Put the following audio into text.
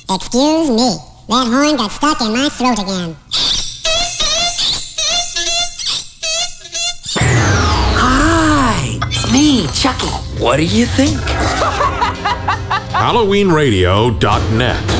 Excuse me. That horn got stuck in my throat again. Hi, it's me, Chucky. What do you think? HalloweenRadio.net